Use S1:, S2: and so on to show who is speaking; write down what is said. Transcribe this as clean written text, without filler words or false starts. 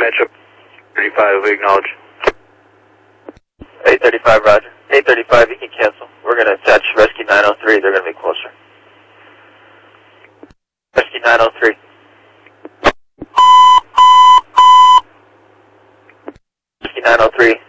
S1: Metro 35, we acknowledge.
S2: 835, roger. 835, you can cancel. We're going to attach Rescue 903. They're going to be closer. Rescue 903. Rescue 903.